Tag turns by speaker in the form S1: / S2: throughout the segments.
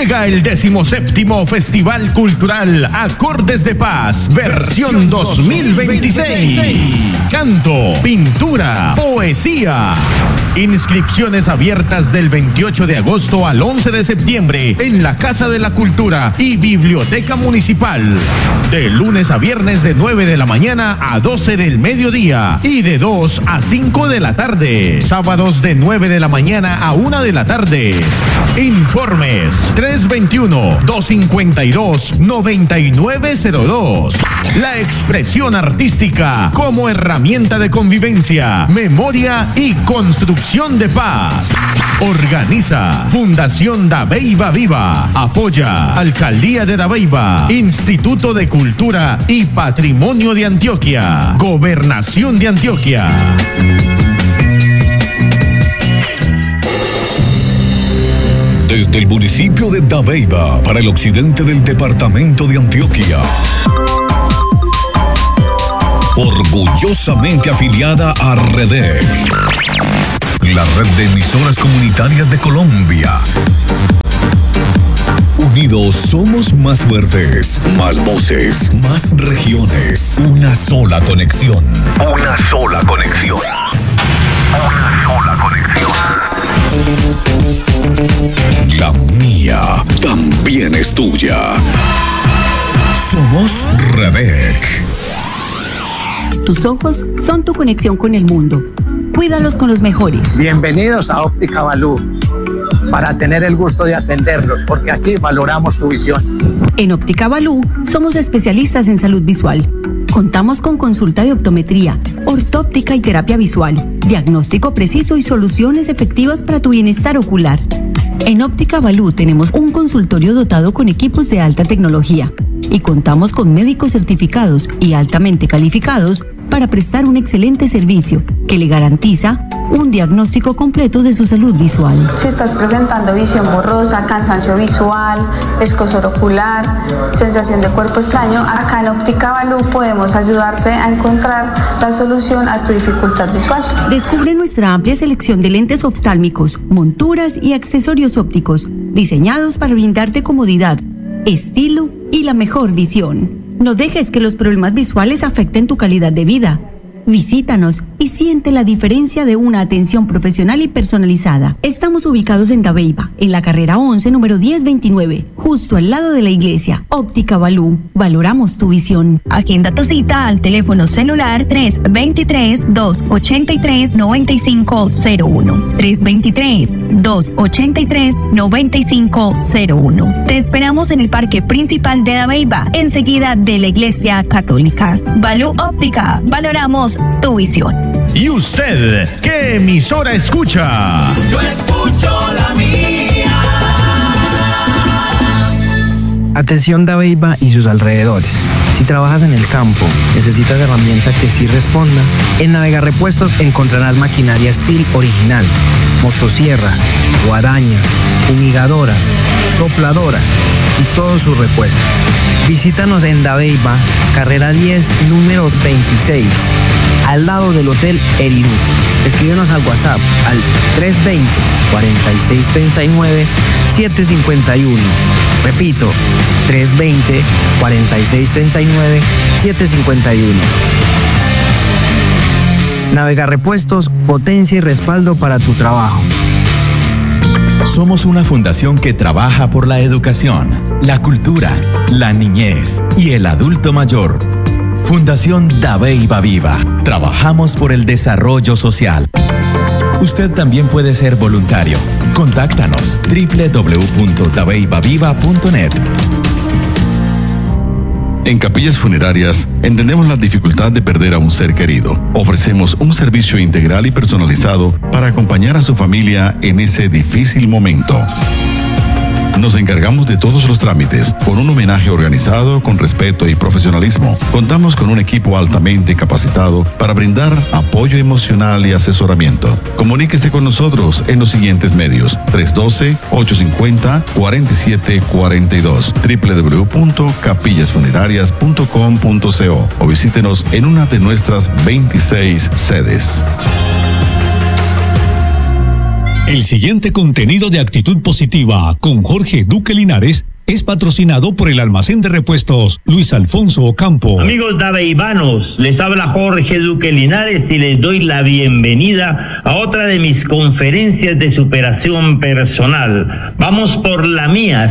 S1: Llega el 17º Festival Cultural Acordes de Paz, versión 2026. Canto, pintura, poesía. Inscripciones abiertas del 28 de agosto al 11 de septiembre en la Casa de la Cultura y Biblioteca Municipal. De lunes a viernes de 9 de la mañana a 12 del mediodía y de 2 a 5 de la tarde. Sábados de 9 de la mañana a 1 de la tarde. Informes 321-252-9902. La expresión artística como herramienta de convivencia, memoria y construcción de paz. Organiza Fundación Dabeiba Viva. Apoya Alcaldía de Dabeiba, Instituto de Cultura y Patrimonio de Antioquia, Gobernación de Antioquia.
S2: Desde el municipio de Dabeiba para el occidente del departamento de Antioquia. Orgullosamente afiliada a REDEC, la red de emisoras comunitarias de Colombia. Unidos somos más fuertes, más voces, más regiones. Una sola conexión. Una sola conexión. Una sola conexión. La mía también es tuya. Somos REDEC.
S3: Tus ojos son tu conexión con el mundo. Cuídalos con los mejores.
S4: Bienvenidos a Óptica Balú, para tener el gusto de atenderlos, porque aquí valoramos tu visión.
S3: En Óptica Balú somos especialistas en salud visual. Contamos con consulta de optometría, ortóptica y terapia visual, diagnóstico preciso y soluciones efectivas para tu bienestar ocular. En Óptica Balú tenemos un consultorio dotado con equipos de alta tecnología y contamos con médicos certificados y altamente calificados para prestar un excelente servicio que le garantiza un diagnóstico completo de su salud visual.
S5: Si estás presentando visión borrosa, cansancio visual, escozor ocular, sensación de cuerpo extraño, acá en Óptica Balú podemos ayudarte a encontrar la solución a tu dificultad visual.
S3: Descubre nuestra amplia selección de lentes oftálmicos, monturas y accesorios ópticos diseñados para brindarte comodidad, estilo y la mejor visión. No dejes que los problemas visuales afecten tu calidad de vida. Visítanos y siente la diferencia de una atención profesional y personalizada. Estamos ubicados en Dabeiba, en la carrera 11, número 1029, justo al lado de la iglesia. Óptica Balú, valoramos tu visión.
S6: Agenda tu cita al teléfono celular 323-283-9501. 323-283-9501. Te esperamos en el parque principal de Dabeiba, enseguida de la iglesia católica. Balú Óptica, valoramos tu visión.
S1: ¿Y usted qué emisora escucha?
S7: Yo escucho la mía.
S8: Atención Dabeiba y sus alrededores. Si trabajas en el campo, necesitas herramientas que sí respondan. En Navega Repuestos encontrarás maquinaria Steel original, motosierras, guadañas, fumigadoras, sopladoras y todos sus repuestos. Visítanos en Dabeiba, carrera 10, número 26, al lado del Hotel Erirú. Escríbenos al WhatsApp al 320-4639-751. Repito, 320-4639-751. Navega Repuestos, potencia y respaldo para tu trabajo.
S9: Somos una fundación que trabaja por la educación, la cultura, la niñez y el adulto mayor. Fundación Dabeiba Viva. Trabajamos por el desarrollo social. Usted también puede ser voluntario. Contáctanos www.dabeibaviva.net.
S10: En Capillas Funerarias entendemos la dificultad de perder a un ser querido. Ofrecemos un servicio integral y personalizado para acompañar a su familia en ese difícil momento. Nos encargamos de todos los trámites, con un homenaje organizado con respeto y profesionalismo. Contamos con un equipo altamente capacitado para brindar apoyo emocional y asesoramiento. Comuníquese con nosotros en los siguientes medios: 312-850-4742, www.capillasfunerarias.com.co o visítenos en una de nuestras 26 sedes.
S11: El siguiente contenido de Actitud Positiva con Jorge Duque Linares es patrocinado por el almacén de repuestos Luis Alfonso Ocampo.
S12: Amigos daveibanos, les habla Jorge Duque Linares y les doy la bienvenida a otra de mis conferencias de superación personal. Vamos por la mía,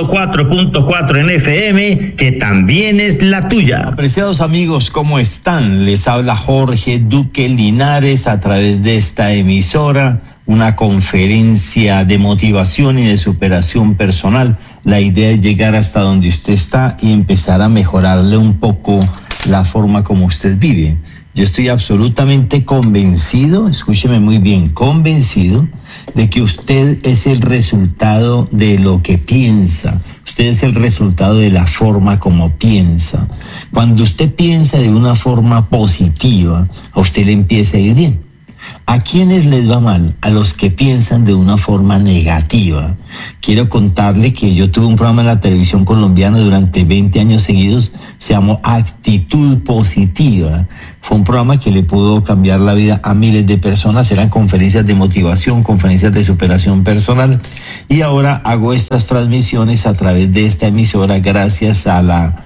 S12: 104.4 en FM, que también es la tuya.
S13: Apreciados amigos, ¿cómo están? Les habla Jorge Duque Linares a través de esta emisora, una conferencia de motivación y de superación personal. La idea es llegar hasta donde usted está y empezar a mejorarle un poco la forma como usted vive. Yo estoy absolutamente convencido, escúcheme muy bien, convencido de que usted es el resultado de lo que piensa. Usted es el resultado de la forma como piensa. Cuando usted piensa de una forma positiva, a usted le empieza a ir bien. ¿A quiénes les va mal? A los que piensan de una forma negativa. Quiero contarle que yo tuve un programa en la televisión colombiana durante 20 años seguidos, se llamó Actitud Positiva. Fue un programa que le pudo cambiar la vida a miles de personas, eran conferencias de motivación, conferencias de superación personal, y ahora hago estas transmisiones a través de esta emisora gracias a la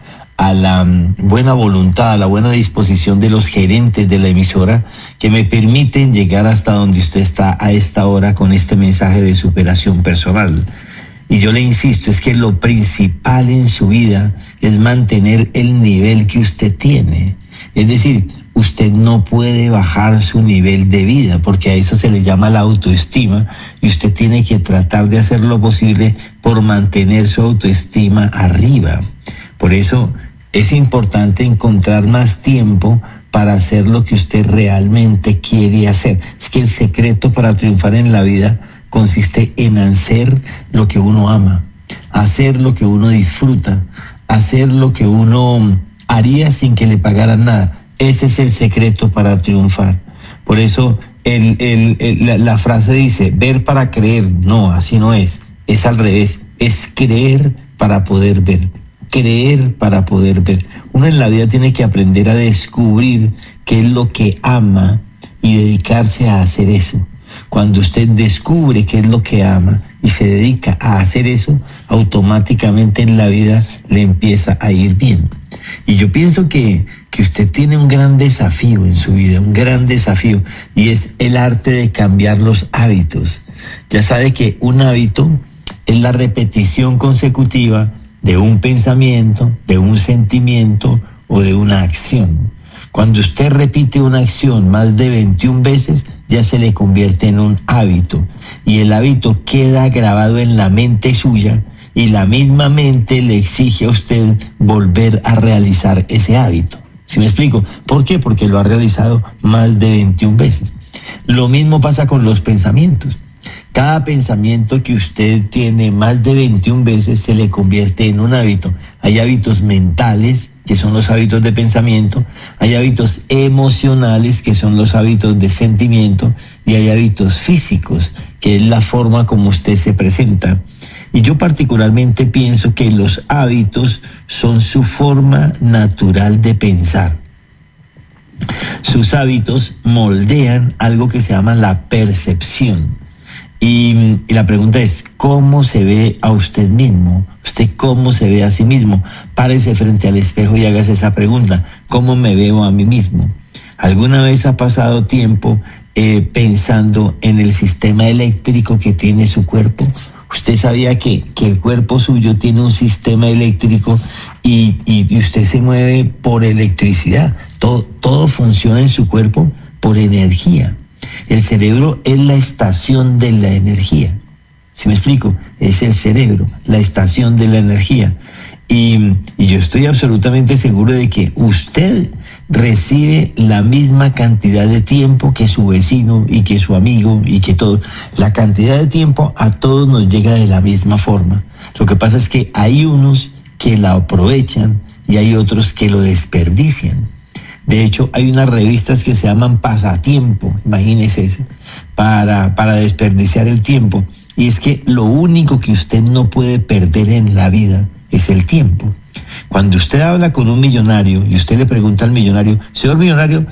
S13: buena voluntad, a la buena disposición de los gerentes de la emisora que me permiten llegar hasta donde usted está a esta hora con este mensaje de superación personal. Y yo le insisto, es que lo principal en su vida es mantener el nivel que usted tiene. Es decir, usted no puede bajar su nivel de vida porque a eso se le llama la autoestima y usted tiene que tratar de hacer lo posible por mantener su autoestima arriba. Por eso es importante encontrar más tiempo para hacer lo que usted realmente quiere hacer. Es que el secreto para triunfar en la vida consiste en hacer lo que uno ama, hacer lo que uno disfruta, hacer lo que uno haría sin que le pagaran nada. Ese es el secreto para triunfar. Por eso la frase dice, ver para creer. No, así no es. Es al revés. Es creer para poder ver. Creer para poder ver. Uno en la vida tiene que aprender a descubrir qué es lo que ama y dedicarse a hacer eso. Cuando usted descubre qué es lo que ama y se dedica a hacer eso, automáticamente en la vida le empieza a ir bien. Y yo pienso que usted tiene un gran desafío en su vida, un gran desafío, y es el arte de cambiar los hábitos. Ya sabe que un hábito es la repetición consecutiva de un pensamiento, de un sentimiento o de una acción. Cuando usted repite una acción más de 21 veces, ya se le convierte en un hábito. Y el hábito queda grabado en la mente suya y la misma mente le exige a usted volver a realizar ese hábito. ¿Sí me explico? ¿Por qué? Porque lo ha realizado más de 21 veces. Lo mismo pasa con los pensamientos. Cada pensamiento que usted tiene más de 21 veces se le convierte en un hábito. Hay hábitos mentales, que son los hábitos de pensamiento, hay hábitos emocionales, que son los hábitos de sentimiento, y hay hábitos físicos, que es la forma como usted se presenta. Y yo particularmente pienso que los hábitos son su forma natural de pensar. Sus hábitos moldean algo que se llama la percepción. Y la pregunta es, ¿cómo se ve a usted mismo? ¿Usted cómo se ve a sí mismo? Párese frente al espejo y hágase esa pregunta. ¿Cómo me veo a mí mismo? ¿Alguna vez ha pasado tiempo pensando en el sistema eléctrico que tiene su cuerpo? ¿Usted sabía que el cuerpo suyo tiene un sistema eléctrico y usted se mueve por electricidad? Todo funciona en su cuerpo por energía. El cerebro es la estación de la energía. ¿Sí me explico? Es el cerebro, la estación de la energía. Y yo estoy absolutamente seguro de que usted recibe la misma cantidad de tiempo que su vecino y que su amigo y que todo. La cantidad de tiempo a todos nos llega de la misma forma. Lo que pasa es que hay unos que la aprovechan y hay otros que lo desperdician. De hecho, hay unas revistas que se llaman Pasatiempo, imagínese eso, para desperdiciar el tiempo. Y es que lo único que usted no puede perder en la vida es el tiempo. Cuando usted habla con un millonario y usted le pregunta al millonario, señor millonario,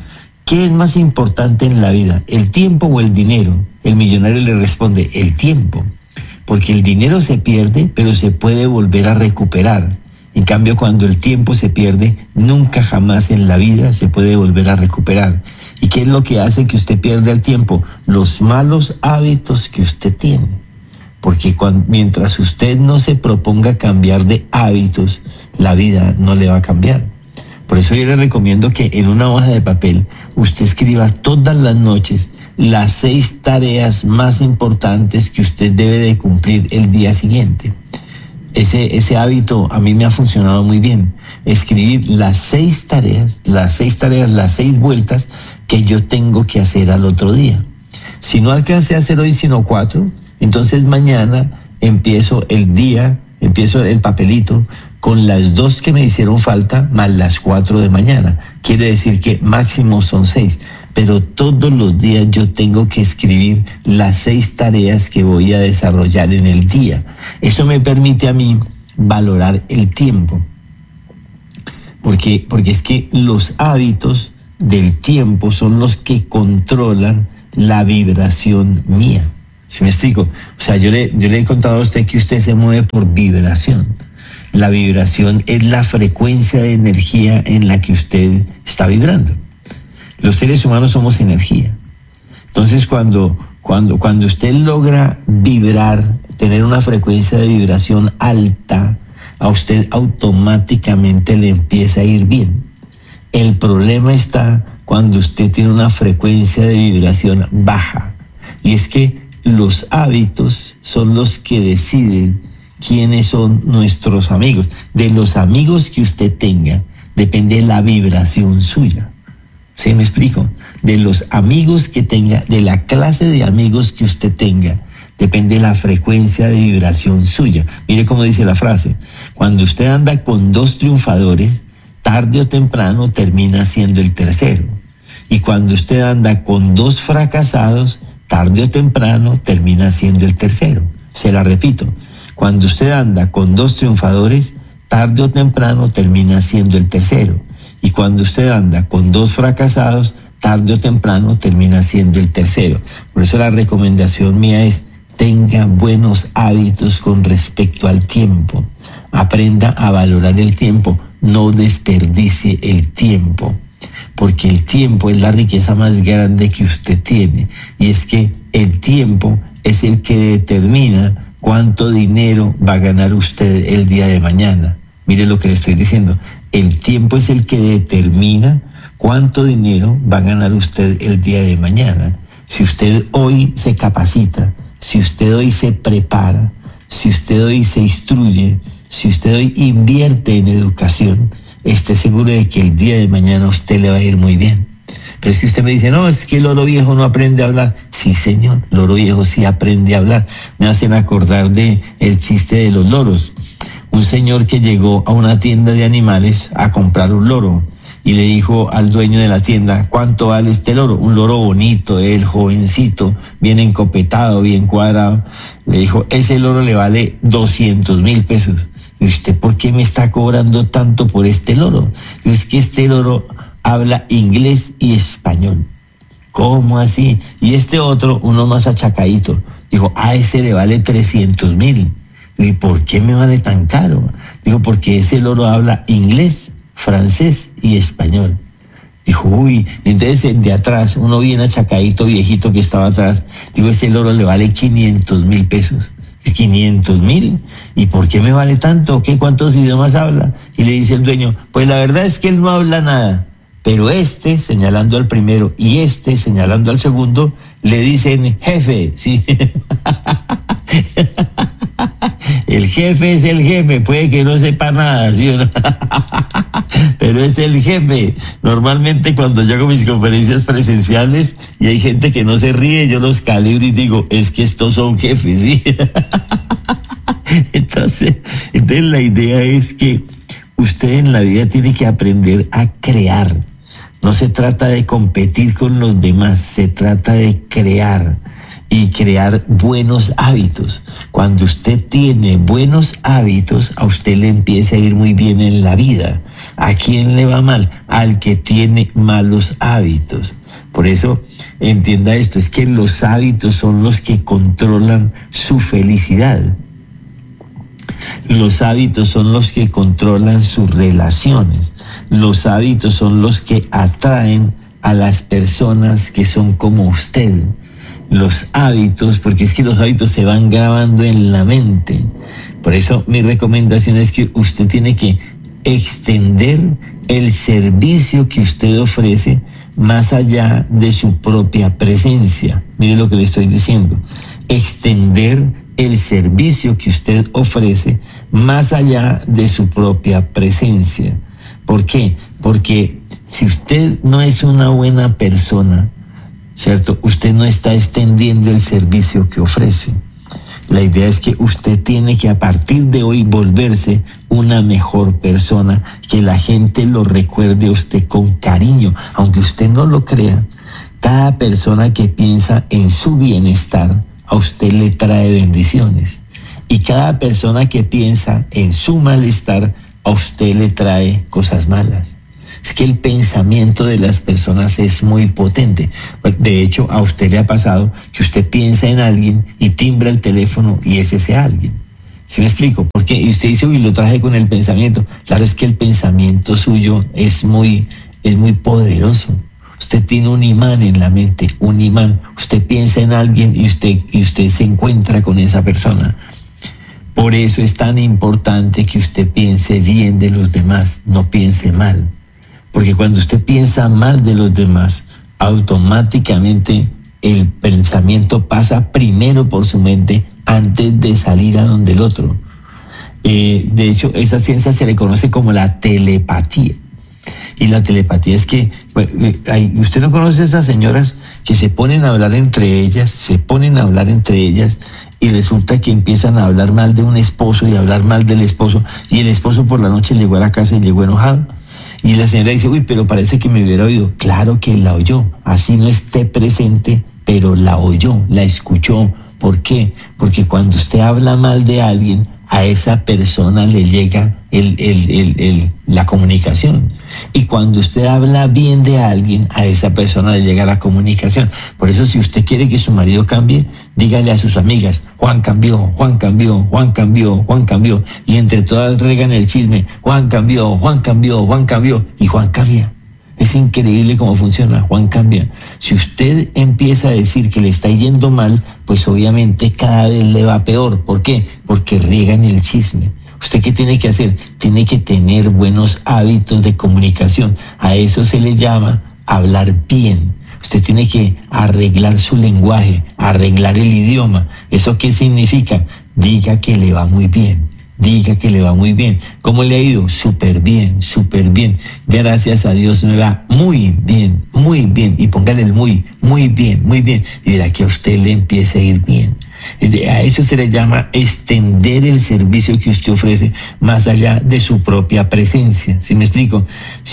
S13: ¿qué es más importante en la vida, el tiempo o el dinero? El millonario le responde, el tiempo, porque el dinero se pierde, pero se puede volver a recuperar. En cambio, cuando el tiempo se pierde, nunca jamás en la vida se puede volver a recuperar. ¿Y qué es lo que hace que usted pierda el tiempo? Los malos hábitos que usted tiene. Porque mientras usted no se proponga cambiar de hábitos, la vida no le va a cambiar. Por eso yo le recomiendo que en una hoja de papel usted escriba todas las noches las 6 tareas más importantes que usted debe de cumplir el día siguiente. Ese hábito a mí me ha funcionado muy bien. Escribir las 6 tareas, las 6 vueltas que yo tengo que hacer al otro día. Si no alcancé a hacer hoy sino 4, entonces mañana empiezo el papelito con las 2 que me hicieron falta más las 4 de mañana. Quiere decir que máximo son 6. Pero todos los días yo tengo que escribir las 6 tareas que voy a desarrollar en el día. Eso me permite a mí valorar el tiempo. Porque es que los hábitos del tiempo son los que controlan la vibración mía. ¿Sí me explico? O sea, yo le he contado a usted que usted se mueve por vibración. La vibración es la frecuencia de energía en la que usted está vibrando. Los seres humanos somos energía. Entonces, cuando usted logra vibrar, tener una frecuencia de vibración alta, a usted automáticamente le empieza a ir bien. El problema está cuando usted tiene una frecuencia de vibración baja. Y es que los hábitos son los que deciden quiénes son nuestros amigos. De los amigos que usted tenga, depende la vibración suya. ¿Sí me explico? De los amigos que tenga, de la clase de amigos que usted tenga, depende la frecuencia de vibración suya. Mire cómo dice la frase. Cuando usted anda con 2 triunfadores, tarde o temprano termina siendo el tercero. Y cuando usted anda con 2 fracasados, tarde o temprano termina siendo el tercero. Se la repito. Cuando usted anda con 2 triunfadores, tarde o temprano termina siendo el tercero. Y cuando usted anda con 2 fracasados, tarde o temprano termina siendo el tercero. Por eso la recomendación mía es: tenga buenos hábitos con respecto al tiempo. Aprenda a valorar el tiempo. No desperdicie el tiempo. Porque el tiempo es la riqueza más grande que usted tiene. Y es que el tiempo es el que determina cuánto dinero va a ganar usted el día de mañana. Mire lo que le estoy diciendo. El tiempo es el que determina cuánto dinero va a ganar usted el día de mañana. Si usted hoy se capacita, si usted hoy se prepara, si usted hoy se instruye, si usted hoy invierte en educación, esté seguro de que el día de mañana a usted le va a ir muy bien. Pero es que usted me dice, no, es que el loro viejo no aprende a hablar. Sí, señor, el loro viejo sí aprende a hablar. Me hacen acordar de el chiste de los loros. Un señor que llegó a una tienda de animales a comprar un loro y le dijo al dueño de la tienda, ¿cuánto vale este loro? Un loro bonito, el jovencito, bien encopetado, bien cuadrado. Le dijo, ese loro le vale 200,000 pesos. ¿Y usted por qué me está cobrando tanto por este loro? Y es que este loro habla inglés y español. ¿Cómo así? Y este otro, uno más achacadito, dijo, a ese le vale 300,000. ¿Y por qué me vale tan caro? Dijo, porque ese loro habla inglés, francés y español. Dijo, uy, entonces el de atrás, uno bien achacadito, viejito que estaba atrás, dijo, ese loro le vale 500,000 pesos. 500,000. ¿Y por qué me vale tanto? ¿Qué? ¿Cuántos idiomas habla? Y le dice el dueño, pues la verdad es que él no habla nada, pero este, señalando al primero, y este, señalando al segundo, le dicen jefe, ¿sí? El jefe es el jefe, puede que no sepa nada, ¿sí o no? Pero es el jefe. Normalmente cuando yo hago mis conferencias presenciales y hay gente que no se ríe, yo los calibro y digo, es que estos son jefes, ¿sí? Entonces la idea es que usted en la vida tiene que aprender a crear. No se trata de competir con los demás, se trata de crear. y crear buenos hábitos. Cuando usted tiene buenos hábitos, a usted le empieza a ir muy bien en la vida. ¿A quién le va mal? Al que tiene malos hábitos. Por eso, entienda esto, es que los hábitos son los que controlan su felicidad. Los hábitos son los que controlan sus relaciones. Los hábitos son los que atraen a las personas que son como usted. Los hábitos, porque es que los hábitos se van grabando en la mente. Por eso mi recomendación es que usted tiene que extender el servicio que usted ofrece más allá de su propia presencia. Mire lo que le estoy diciendo. Extender el servicio que usted ofrece más allá de su propia presencia. ¿Por qué? Porque si usted no es una buena persona, ¿cierto? Usted no está extendiendo el servicio que ofrece. La idea es que usted tiene que a partir de hoy volverse una mejor persona, que la gente lo recuerde a usted con cariño, aunque usted no lo crea. Cada persona que piensa en su bienestar, a usted le trae bendiciones. Y cada persona que piensa en su malestar, a usted le trae cosas malas. Es que el pensamiento de las personas es muy potente. De hecho, a usted le ha pasado que usted piensa en alguien y timbra el teléfono y es ese alguien. ¿Sí me explico? Porque y usted dice, uy, lo traje con el pensamiento. Claro, es que el pensamiento suyo es muy poderoso. Usted tiene un imán en la mente, un imán. Usted piensa en alguien y usted se encuentra con esa persona. Por eso es tan importante que usted piense bien de los demás, no piense mal. Porque cuando usted piensa mal de los demás, automáticamente el pensamiento pasa primero por su mente antes de salir a donde el otro. De hecho, esa ciencia se le conoce como la telepatía. Y la telepatía es que, usted no conoce a esas señoras que se ponen a hablar entre ellas, y resulta que empiezan a hablar mal de un esposo y a hablar mal del esposo, y el esposo por la noche llegó a la casa y llegó enojado. Y la señora dice, uy, pero parece que me hubiera oído. Claro que la oyó, así no esté presente, pero la oyó, la escuchó. ¿Por qué? Porque cuando usted habla mal de alguien, a esa persona le llega la comunicación. Y cuando usted habla bien de alguien, a esa persona le llega la comunicación. Por eso, si usted quiere que su marido cambie, dígale a sus amigas, Juan cambió, Juan cambió, Juan cambió, Juan cambió. Y entre todas regan el chisme, Juan cambió, Juan cambió, Juan cambió. Y Juan cambia. Es increíble cómo funciona, Juan cambia. Si usted empieza a decir que le está yendo mal, pues obviamente cada vez le va peor. ¿Por qué? Porque riegan el chisme. ¿Usted qué tiene que hacer? Tiene que tener buenos hábitos de comunicación. A eso se le llama hablar bien. Usted tiene que arreglar su lenguaje, arreglar el idioma. ¿Eso qué significa? Diga que le va muy bien. Diga que le va muy bien. ¿Cómo le ha ido? Súper bien, súper bien. Gracias a Dios me va muy bien, muy bien. Y póngale el muy bien, muy bien. Y verá que a usted le empieza a ir bien. A eso se le llama extender el servicio que usted ofrece más allá de su propia presencia. ¿Sí me explico?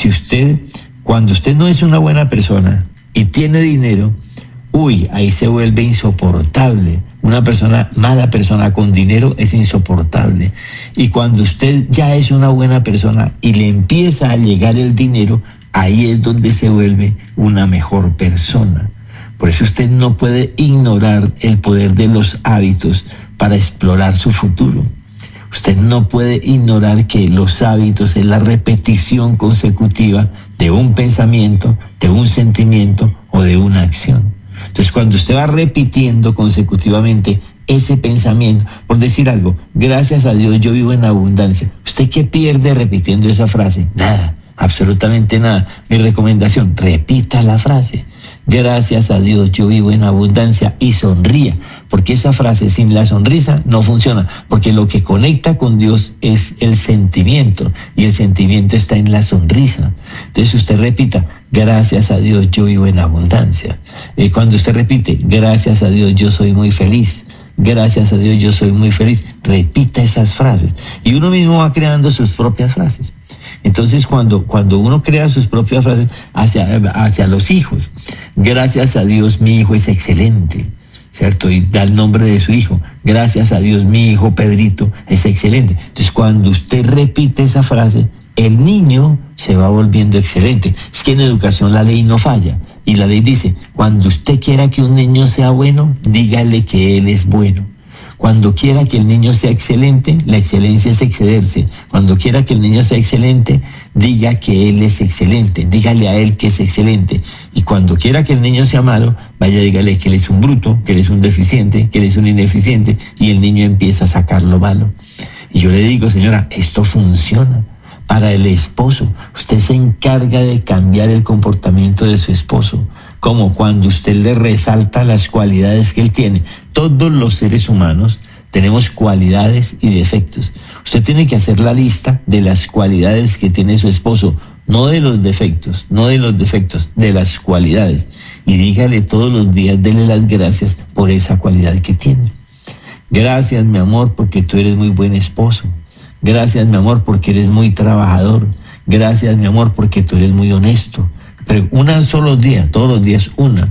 S13: Cuando usted no es una buena persona y tiene dinero, ahí se vuelve insoportable. Una mala persona con dinero es insoportable. Y cuando usted ya es una buena persona y le empieza a llegar el dinero, ahí es donde se vuelve una mejor persona. Por eso usted no puede ignorar el poder de los hábitos para explorar su futuro. Usted no puede ignorar que los hábitos es la repetición consecutiva de un pensamiento, de un sentimiento o de una acción. Entonces, cuando usted va repitiendo consecutivamente ese pensamiento, por decir algo, gracias a Dios yo vivo en abundancia, ¿usted qué pierde repitiendo esa frase? Nada, absolutamente nada. Mi recomendación, repita la frase. Gracias a Dios yo vivo en abundancia y sonría, porque esa frase sin la sonrisa no funciona, porque lo que conecta con Dios es el sentimiento y el sentimiento está en la sonrisa. Entonces usted repita, gracias a Dios yo vivo en abundancia. Cuando usted repite, gracias a Dios yo soy muy feliz, gracias a Dios yo soy muy feliz, repita esas frases y uno mismo va creando sus propias frases. Entonces, cuando uno crea sus propias frases hacia los hijos, gracias a Dios mi hijo es excelente, ¿cierto? Y da el nombre de su hijo. Gracias a Dios, mi hijo Pedrito es excelente. Entonces, cuando usted repite esa frase, el niño se va volviendo excelente. Es que en educación la ley no falla. Y la ley dice, cuando usted quiera que un niño sea bueno, dígale que él es bueno. Cuando quiera que el niño sea excelente, la excelencia es excederse. Cuando quiera que el niño sea excelente, diga que él es excelente. Dígale a él que es excelente. Y cuando quiera que el niño sea malo, vaya, dígale que él es un bruto, que él es un deficiente, que él es un ineficiente, y el niño empieza a sacar lo malo. Y yo le digo, señora, esto funciona. Para el esposo, usted se encarga de cambiar el comportamiento de su esposo, como cuando usted le resalta las cualidades que él tiene. Todos los seres humanos tenemos cualidades y defectos. Usted tiene que hacer la lista de las cualidades que tiene su esposo, no de los defectos, de las cualidades. Y dígale todos los días, dele las gracias por esa cualidad que tiene. Gracias, mi amor, porque tú eres muy buen esposo. Gracias, mi amor, porque eres muy trabajador. Gracias, mi amor, porque tú eres muy honesto. Pero una solo día, todos los días una.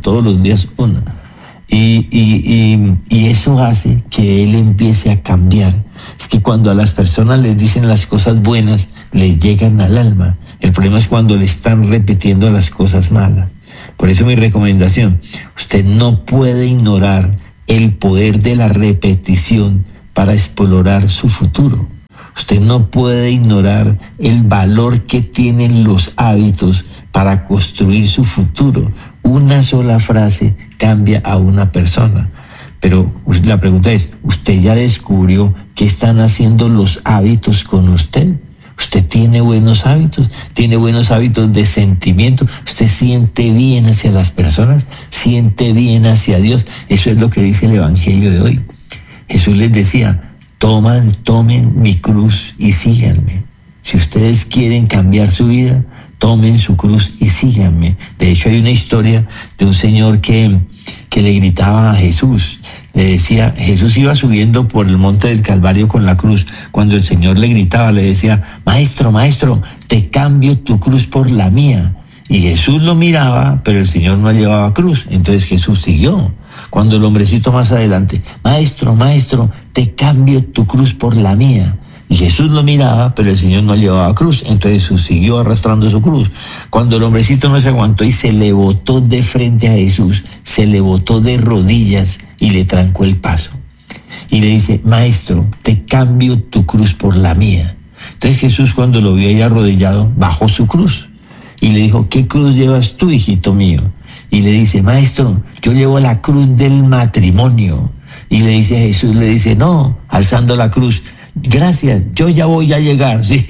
S13: Y eso hace que él empiece a cambiar. Es que cuando a las personas les dicen las cosas buenas, les llegan al alma. El problema es cuando le están repitiendo las cosas malas. Por eso mi recomendación, usted no puede ignorar el poder de la repetición para explorar su futuro. Usted no puede ignorar el valor que tienen los hábitos para construir su futuro. Una sola frase cambia a una persona. Pero la pregunta es, ¿usted ya descubrió qué están haciendo los hábitos con usted? ¿Usted tiene buenos hábitos? ¿Tiene buenos hábitos de sentimiento? ¿Usted siente bien hacia las personas? ¿Siente bien hacia Dios? Eso es lo que dice el Evangelio de hoy. Jesús les decía, tomen mi cruz y síganme. Si ustedes quieren cambiar su vida, tomen su cruz y síganme. De hecho, hay una historia de un señor que le gritaba a Jesús. Le decía, Jesús iba subiendo por el monte del Calvario con la cruz. Cuando el Señor le gritaba, le decía, maestro, te cambio tu cruz por la mía. Y Jesús lo miraba, pero el Señor no llevaba cruz. Entonces Jesús siguió. Cuando el hombrecito más adelante, maestro, te cambio tu cruz por la mía. Y Jesús lo miraba, pero el Señor no llevaba cruz. Entonces Jesús siguió arrastrando su cruz. Cuando el hombrecito no se aguantó y se le botó de frente a Jesús, se le botó de rodillas y le trancó el paso. Y le dice, maestro, te cambio tu cruz por la mía. Entonces Jesús, cuando lo vio ahí arrodillado, bajó su cruz. Y le dijo, ¿qué cruz llevas tú, hijito mío? Y le dice, maestro, yo llevo la cruz del matrimonio. Y le dice a Jesús, le dice, no, alzando la cruz, gracias, yo ya voy a llegar. Sí.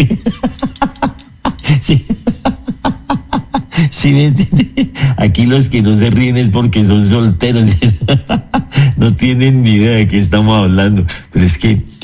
S13: Sí. Sí, aquí los que no se ríen es porque son solteros. No tienen ni idea de qué estamos hablando. Pero es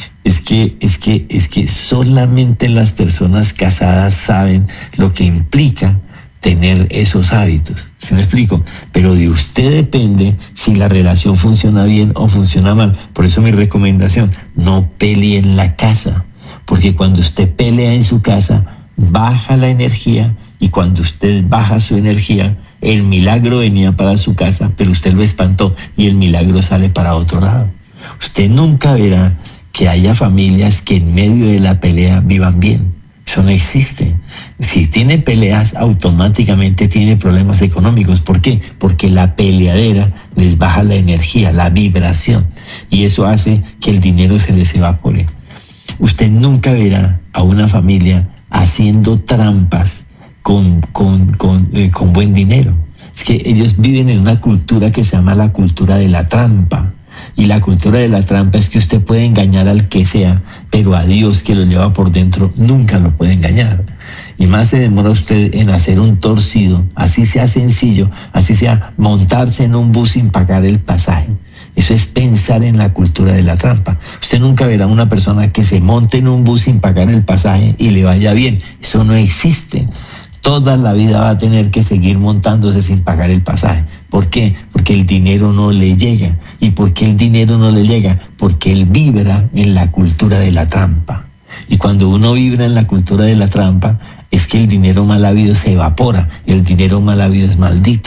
S13: que solamente las personas casadas saben lo que implica tener esos hábitos. ¿Sí me explico? Pero de usted depende si la relación funciona bien o funciona mal. Por eso mi recomendación, no pelee en la casa. Porque cuando usted pelea en su casa, baja la energía, y cuando usted baja su energía, el milagro venía para su casa, pero usted lo espantó y el milagro sale para otro lado. Usted nunca verá que haya familias que en medio de la pelea vivan bien. Eso no existe. Si tiene peleas, automáticamente tiene problemas económicos. ¿Por qué? Porque la peleadera les baja la energía, la vibración, y eso hace que el dinero se les evapore. Usted nunca verá a una familia haciendo trampas con buen dinero. Es que ellos viven en una cultura que se llama la cultura de la trampa. Y la cultura de la trampa es que usted puede engañar al que sea, pero a Dios, que lo lleva por dentro, nunca lo puede engañar. Y más se demora usted en hacer un torcido, así sea sencillo, así sea montarse en un bus sin pagar el pasaje. Eso es pensar en la cultura de la trampa. Usted nunca verá una persona que se monte en un bus sin pagar el pasaje y le vaya bien. Eso no existe. Toda la vida va a tener que seguir montándose sin pagar el pasaje. ¿Por qué? Porque el dinero no le llega. ¿Y por qué el dinero no le llega? Porque él vibra en la cultura de la trampa. Y cuando uno vibra en la cultura de la trampa, es que el dinero mal habido se evapora. El dinero mal habido es maldito.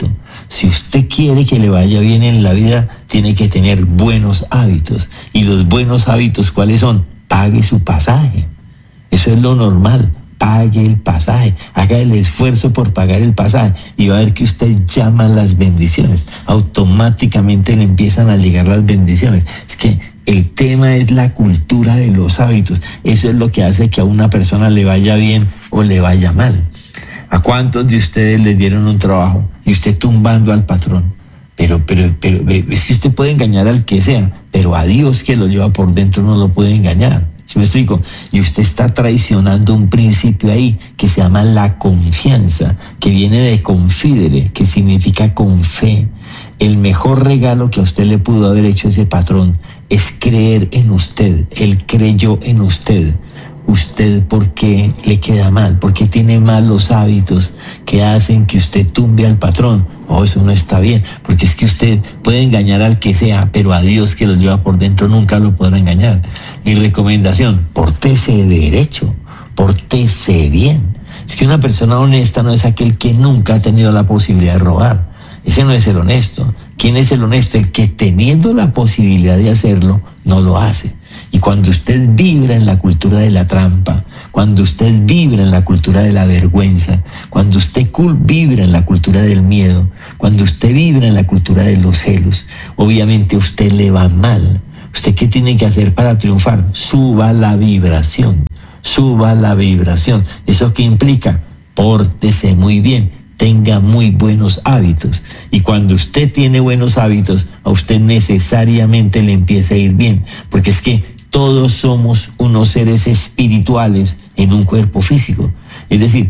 S13: Si usted quiere que le vaya bien en la vida, tiene que tener buenos hábitos. Y los buenos hábitos, ¿cuáles son? Pague su pasaje. Eso es lo normal. Pague el pasaje, haga el esfuerzo por pagar el pasaje y va a ver que usted llama las bendiciones. Automáticamente le empiezan a llegar las bendiciones. Es que el tema es la cultura de los hábitos. Eso es lo que hace que a una persona le vaya bien o le vaya mal. ¿A cuántos de ustedes les dieron un trabajo y usted tumbando al patrón? Pero es que usted puede engañar al que sea, pero a Dios que lo lleva por dentro no lo puede engañar. ¿Sí me explico? Y usted está traicionando un principio ahí que se llama la confianza, que viene de confidere, que significa con fe. El mejor regalo que a usted le pudo haber hecho ese patrón es creer en usted. Él creyó en usted. Usted, ¿por qué le queda mal? ¿Por qué tiene malos hábitos que hacen que usted tumbe al patrón? Oh, eso no está bien, porque es que usted puede engañar al que sea, pero a Dios que lo lleva por dentro nunca lo podrá engañar. Mi recomendación, pórtese derecho, pórtese bien. Es que una persona honesta no es aquel que nunca ha tenido la posibilidad de robar. Ese no es el honesto. ¿Quién es el honesto? El que teniendo la posibilidad de hacerlo, no lo hace. Y cuando usted vibra en la cultura de la trampa, cuando usted vibra en la cultura de la vergüenza, cuando usted vibra en la cultura del miedo, cuando usted vibra en la cultura de los celos, obviamente a usted le va mal. ¿Usted qué tiene que hacer para triunfar? Suba la vibración, suba la vibración. ¿Eso qué implica? Pórtese muy bien, tenga muy buenos hábitos. Y cuando usted tiene buenos hábitos, a usted necesariamente le empieza a ir bien, porque es que todos somos unos seres espirituales en un cuerpo físico. Es decir,